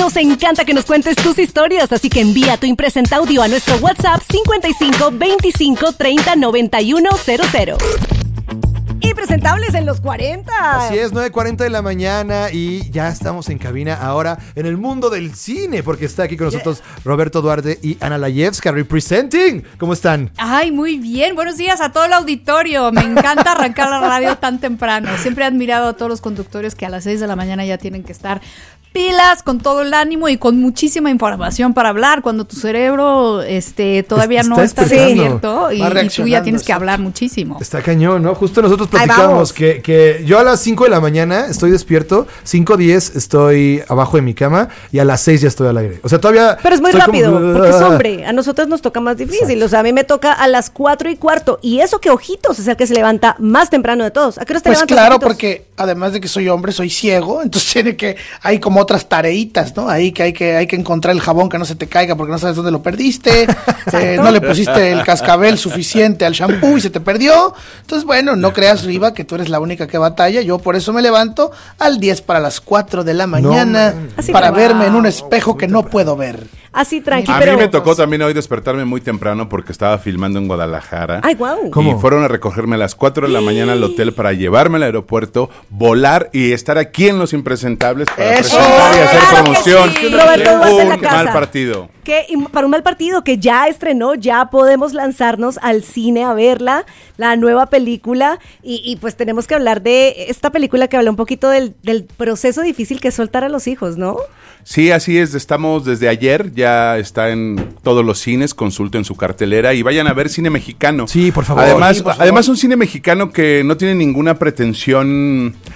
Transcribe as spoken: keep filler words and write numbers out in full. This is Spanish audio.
Nos encanta que nos cuentes tus historias, así que envía tu impresenta audio a nuestro WhatsApp cincuenta y cinco veinticinco treinta noventa y uno cero cero. Y presentables en los cuarenta. Así es, nueve cuarenta de la mañana y ya estamos en cabina ahora en el mundo del cine, porque está aquí con nosotros yeah. Roberto Duarte y Ana Layevska representing. ¿Cómo están? Ay, muy bien. Buenos días a todo el auditorio. Me encanta arrancar la radio tan temprano. Siempre he admirado a todos los conductores que a las seis de la mañana ya tienen que estar pilas, con todo el ánimo y con muchísima información para hablar, cuando tu cerebro este, todavía está no está despierto y, y tú ya tienes que hablar muchísimo. Está cañón, ¿no? Justo nosotros platicamos que, que yo a las cinco de la mañana estoy despierto, cinco diez estoy abajo de mi cama y a las seis ya estoy al aire. O sea, todavía... Pero es muy rápido, como... porque es hombre. A nosotros nos toca más difícil. Exacto. O sea, a mí me toca a las cuatro y cuarto. Y eso que Ojitos es el que se levanta más temprano de todos. ¿A qué hora te pues levantas, claro, Ojitos? Porque además de que soy hombre, soy ciego. Entonces tiene que... Hay como otras tareitas, ¿no? Ahí que hay que hay que encontrar el jabón que no se te caiga porque no sabes dónde lo perdiste, eh, no le pusiste el cascabel suficiente al shampoo y se te perdió. Entonces, bueno, no creas, Riva, que tú eres la única que batalla. Yo por eso me levanto al diez para las cuatro de la mañana no, para wow. verme en un espejo que no puedo ver. Así tranquilo. A pero... mí me tocó también hoy despertarme muy temprano porque estaba filmando en Guadalajara. Ay, wow. Y fueron a recogerme a las cuatro de la mañana al hotel para llevarme al aeropuerto, volar y estar aquí en Los Impresentables para ¡eso! presentar y hacer ¡Claro promoción. Sí! Roberto, un en la casa. mal partido. Que para un mal partido que ya estrenó, ya podemos lanzarnos al cine a verla, la nueva película, y, y pues tenemos que hablar de esta película que habla un poquito del, del proceso difícil que es soltar a los hijos, ¿no? Sí, así es, estamos desde ayer, ya está en todos los cines, consulten su cartelera y vayan a ver cine mexicano. Sí, por favor. Además, sí, por favor. además un cine mexicano que no tiene ninguna pretensión